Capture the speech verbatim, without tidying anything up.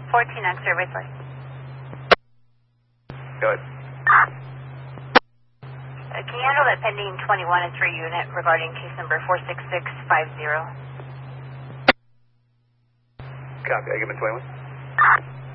fourteen on survey source. Go ahead. Uh, can you handle that pending twenty-one and three unit regarding case number four six six five zero? Copy. I give him twenty-one.